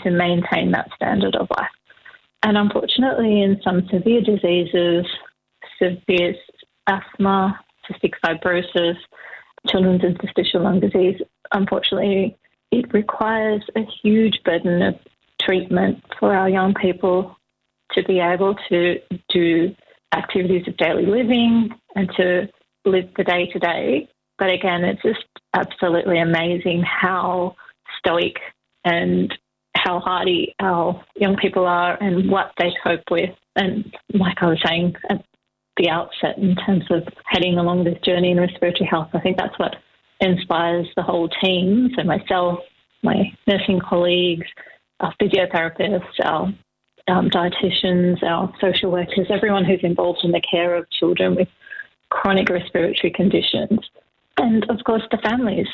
to maintain that standard of life. And unfortunately, in some severe diseases, severe asthma, cystic fibrosis, children's interstitial lung disease, unfortunately, it requires a huge burden of treatment for our young people to be able to do activities of daily living and to live the day-to-day. But again, it's just absolutely amazing how stoic and how hardy our young people are and what they cope with. And like I was saying at the outset, in terms of heading along this journey in respiratory health, I think that's what inspires the whole team. So myself, my nursing colleagues, our physiotherapists, our dietitians, our social workers, everyone who's involved in the care of children with chronic respiratory conditions. And, of course, the families.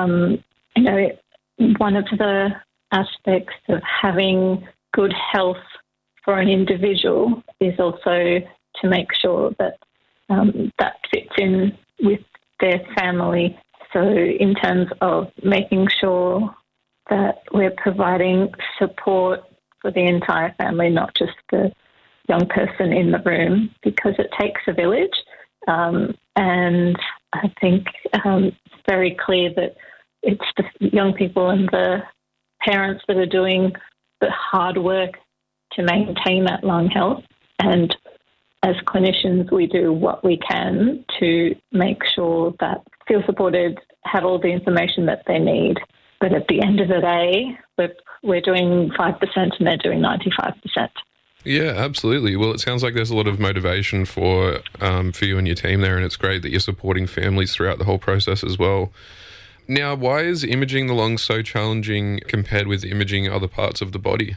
One of the aspects of having good health for an individual is also to make sure that that fits in with their family. So in terms of making sure that we're providing support for the entire family, not just the young person in the room, because it takes a village. And I think it's very clear that it's the young people and the parents that are doing the hard work to maintain that lung health. And as clinicians, we do what we can to make sure that feel supported, have all the information that they need. But at the end of the day, we're doing 5% and they're doing 95%. Yeah, absolutely. Well, it sounds like there's a lot of motivation for you and your team there, and it's great that you're supporting families throughout the whole process as well. Now, why is imaging the lungs so challenging compared with imaging other parts of the body?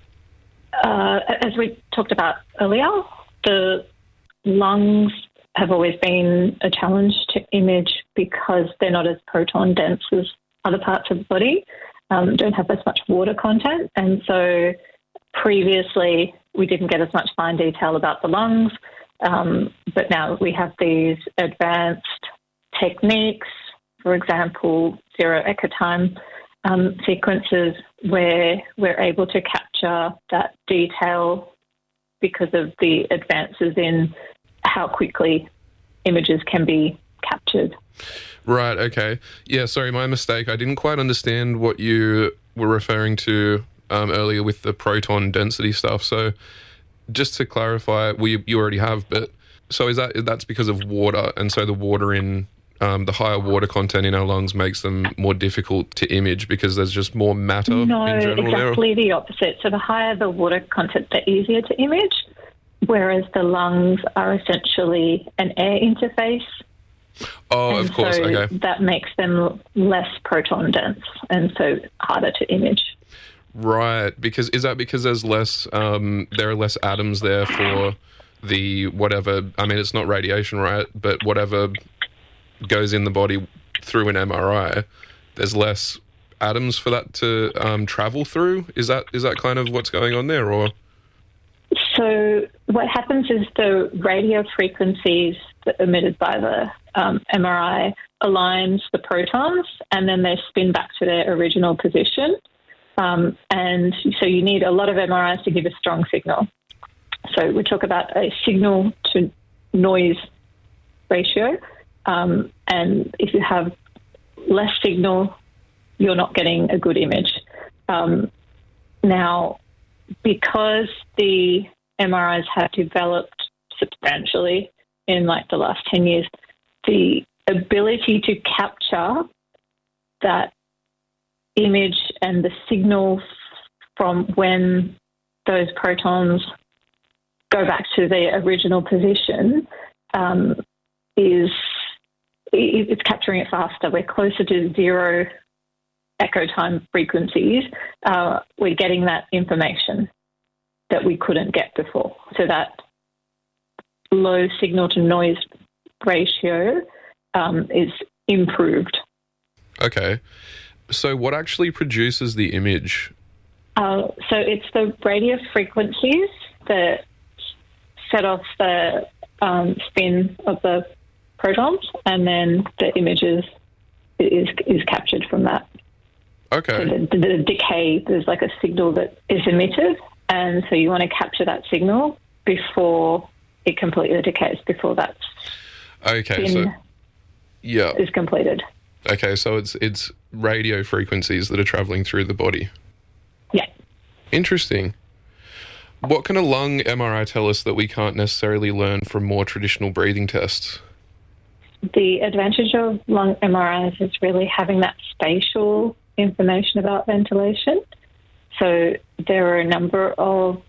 As we talked about earlier, the lungs have always been a challenge to image because they're not as proton dense as other parts of the body, don't have as much water content. And so previously we didn't get as much fine detail about the lungs, but now we have these advanced techniques, for example, zero echo time sequences where we're able to capture that detail because of the advances in how quickly images can be captured. Right, okay. Yeah, sorry, my mistake. I didn't quite understand what you were referring to earlier with the proton density stuff. So just to clarify, you already have, but so that's because of water, and so the water in the higher water content in our lungs makes them more difficult to image because there's just more matter in general? No, exactly the opposite. So the higher the water content, the easier to image, whereas the lungs are essentially an air interface. Oh, of course, so okay. That makes them less proton dense and so harder to image. Right, because there's less, there are less atoms there for the whatever, I mean, it's not radiation, right? But whatever goes in the body through an MRI, there's less atoms for that to travel through. Is that kind of what's going on there, or? So what happens is the radio frequencies that are emitted by the MRI aligns the protons, and then they spin back to their original position. And so you need a lot of MRIs to give a strong signal. So we talk about a signal to noise ratio. And if you have less signal, you're not getting a good image. Now, because the MRIs have developed substantially in like the last 10 years, the ability to capture that image and the signal from when those protons go back to their original position it's capturing it faster. We're closer to zero echo time frequencies. We're getting that information that we couldn't get before. So that low signal to noise ratio is improved. Okay. So what actually produces the image? So it's the radio frequencies that set off the spin of the protons, and then the images is captured from that. Okay. So the decay, there's like a signal that is emitted, and so you want to capture that signal before it completely decays, before that is completed. Okay, so it's radio frequencies that are travelling through the body. Yeah. Interesting. What can a lung MRI tell us that we can't necessarily learn from more traditional breathing tests? The advantage of lung MRIs is really having that spatial information about ventilation. So there are a number of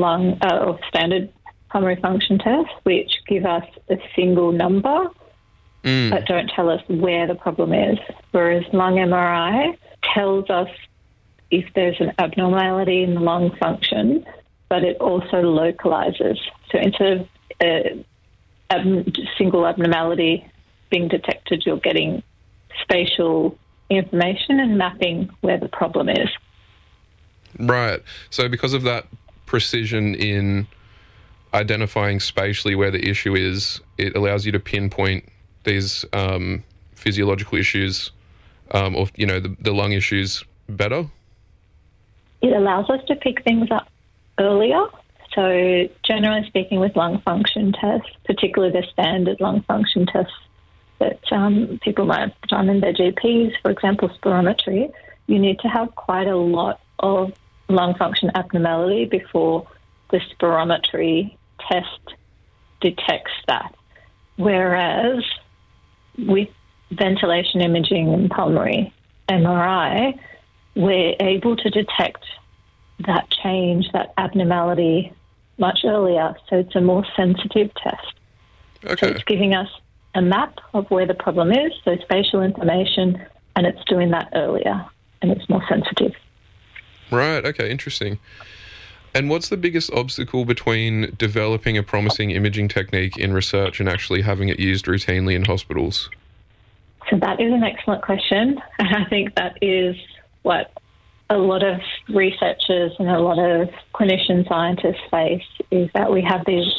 of standard pulmonary function tests which give us a single number but don't tell us where the problem is, whereas lung MRI tells us if there's an abnormality in the lung function, but it also localizes. So instead of a single abnormality being detected, you're getting spatial information and mapping where the problem is. Right. So because of that precision in identifying spatially where the issue is, it allows you to pinpoint these physiological issues or, the lung issues better? It allows us to pick things up earlier. So generally speaking, with lung function tests, particularly the standard lung function tests that people might have done in their GPs, for example, spirometry, you need to have quite a lot of lung function abnormality before the spirometry test detects that. Whereas with ventilation imaging and pulmonary MRI, we're able to detect that change, that abnormality much earlier. So it's a more sensitive test. Okay. So it's giving us a map of where the problem is, so spatial information, and it's doing that earlier, and it's more sensitive. Right, okay, interesting. And what's the biggest obstacle between developing a promising imaging technique in research and actually having it used routinely in hospitals? So that is an excellent question, and I think that is what a lot of researchers and a lot of clinician scientists face, is that we have these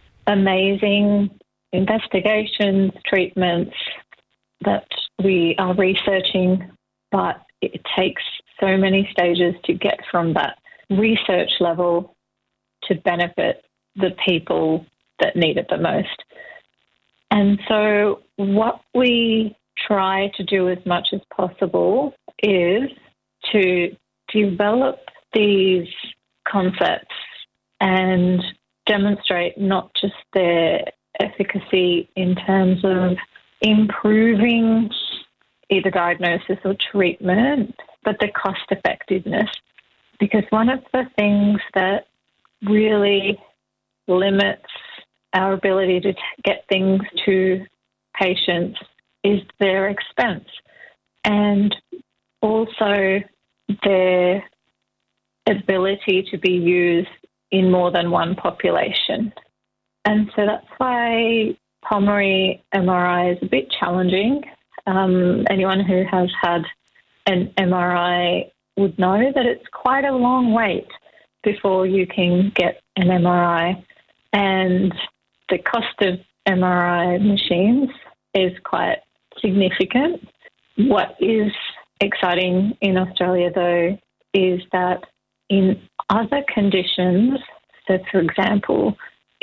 amazing investigations, treatments that we are researching, but it takes so many stages to get from that research level to benefit the people that need it the most. And so what we try to do as much as possible is to develop these concepts and demonstrate not just their efficacy in terms of improving either diagnosis or treatment, but the cost effectiveness. Because one of the things that really limits our ability to get things to patients is their expense, and also their ability to be used in more than one population. And so that's why pulmonary MRI is a bit challenging. Anyone who has had an MRI would know that it's quite a long wait before you can get an MRI, and the cost of MRI machines is quite significant. What is exciting in Australia, though, is that in other conditions, so for example,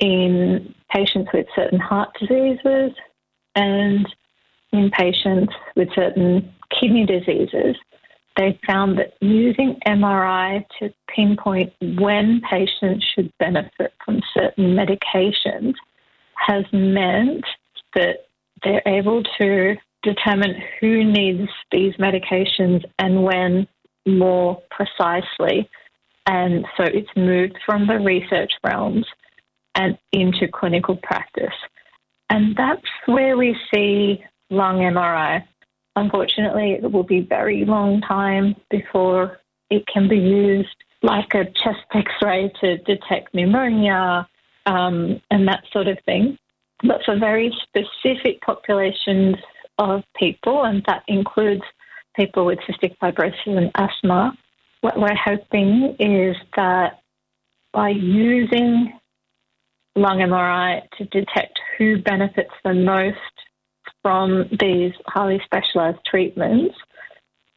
in patients with certain heart diseases and in patients with certain kidney diseases, they found that using MRI to pinpoint when patients should benefit from certain medications has meant that they're able to determine who needs these medications and when more precisely. And so it's moved from the research realms and into clinical practice. And that's where we see lung MRI. Unfortunately, it will be a very long time before it can be used like a chest X-ray to detect pneumonia and that sort of thing. But for very specific populations of people, and that includes people with cystic fibrosis and asthma, what we're hoping is that by using lung MRI to detect who benefits the most from these highly specialised treatments,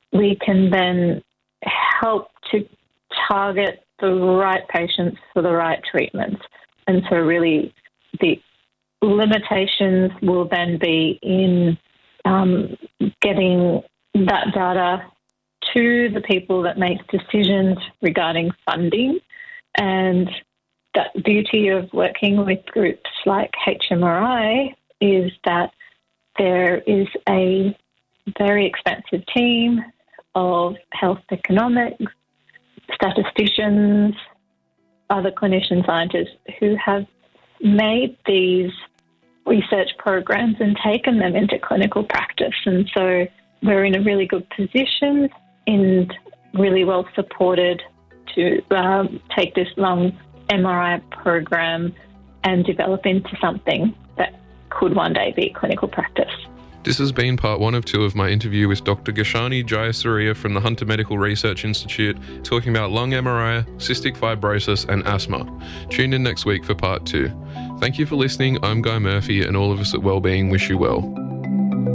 we can then help to target the right patients for the right treatments. And so really the limitations will then be in getting that data to the people that make decisions regarding funding. And the beauty of working with groups like HMRI is that there is a very expensive team of health economics, statisticians, other clinician scientists who have made these research programs and taken them into clinical practice. And so we're in a really good position and really well supported to take this lung MRI program and develop into something that could one day be clinical practice. This has been part 1 of 2 of my interview with Dr. Gashani Jayasuriya from the Hunter Medical Research Institute, talking about lung MRI, cystic fibrosis and asthma. Tune in next week for part 2. Thank you for listening. I'm Guy Murphy, and all of us at Wellbeing wish you well.